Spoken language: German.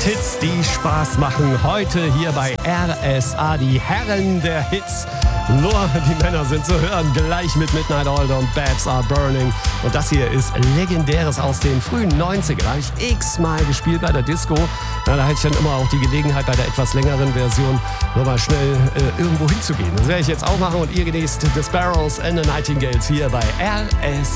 Hits, die Spaß machen. Heute hier bei RSA, die Herren der Hits. Nur die Männer sind zu hören, gleich mit Midnight Oil und Babs Are Burning. Und das hier ist Legendäres aus den frühen 90ern. Da habe ich x-mal gespielt bei der Disco. Ja, da hatte ich dann immer auch die Gelegenheit, bei der etwas längeren Version nochmal schnell irgendwo hinzugehen. Das werde ich jetzt auch machen und ihr genießt The Sparrows and the Nightingales hier bei RSA.